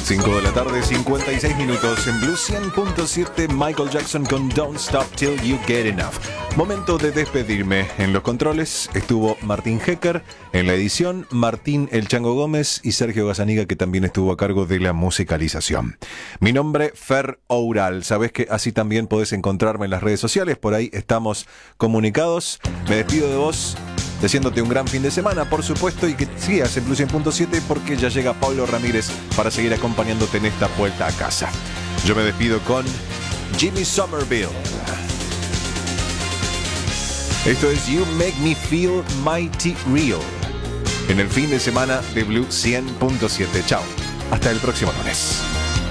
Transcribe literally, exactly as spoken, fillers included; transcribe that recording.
cinco de la tarde, cincuenta y seis minutos. En Blue cien punto siete, Michael Jackson con Don't Stop Till You Get Enough. Momento de despedirme. En los controles estuvo Martín Hecker, en la edición Martín El Chango Gómez y Sergio Gazaniga, que también estuvo a cargo de la musicalización. Mi nombre, Fer Oural. Sabés que así también podés encontrarme en las redes sociales, por ahí estamos comunicados. Me despido de vos deseándote un gran fin de semana, por supuesto, y que sigas en Blue cien punto siete porque ya llega Pablo Ramírez para seguir acompañándote en esta vuelta a casa. Yo me despido con Jimmy Somerville. Esto es You Make Me Feel Mighty Real en el fin de semana de Blue cien punto siete. Chao, hasta el próximo lunes.